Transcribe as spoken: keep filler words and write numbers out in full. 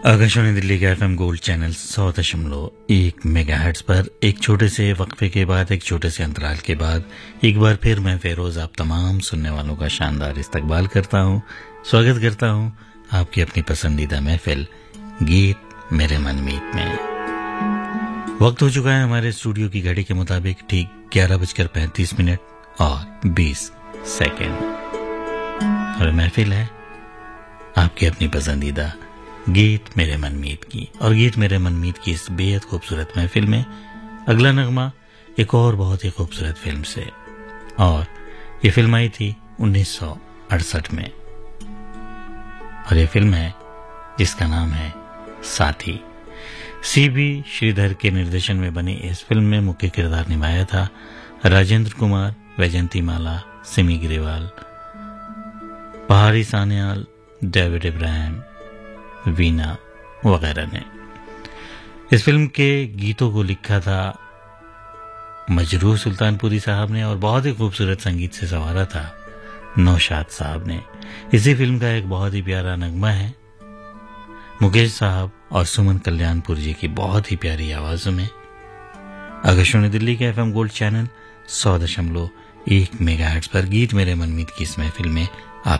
आकाशवाणी दिल्ली का FM gold channel सौ दशमलव एक मेगाहर्ट्ज पर एक छोटे से वक्फे के बाद एक छोटे से अंतराल के बाद एक बार फिर मैं फेरोज आप तमाम सुनने वालों का शानदार इस्तकबाल करता हूं, स्वागत करता हूं आपकी अपनी पसंदीदा महफिल गीत मेरे मनमीत में। वक्त हो चुका है हमारे स्टूडियो की घड़ी के मुताबिक ठीक ग्यारह बजकर पैंतीस मिनट और बीस सेकेंड और महफिल है आपकी अपनी पसंदीदा गीत मेरे मनमीत की। और गीत मेरे मनमीत की इस बेहद खूबसूरत महफिल में अगला नगमा एक और बहुत ही खूबसूरत फिल्म से, और ये फिल्म आई थी उन्नीस सौ अड़सठ में और ये फिल्म है जिसका नाम है साथी। सी बी श्रीधर के निर्देशन में बनी इस फिल्म में मुख्य किरदार निभाया था राजेंद्र कुमार, वैजंती माला, सिमी ग्रेवाल, पहाड़ी सान्याल, डेविड इब्राहिम, वीना वगैरह ने। इस फिल्म के गीतों को लिखा था मजरूह सुल्तानपुरी साहब ने और बहुत ही खूबसूरत संगीत से संवारा था नौशाद साहब ने। इसी फिल्म का एक बहुत ही प्यारा नगमा है मुकेश साहब और सुमन कल्याणपुर जी की बहुत ही प्यारी आवाजों में। आकाशवाणी दिल्ली के एफएम गोल्ड चैनल सौ दशमलव एक मेगाहर्ट्ज पर गीत मेरे मनमीत की इस महफिल में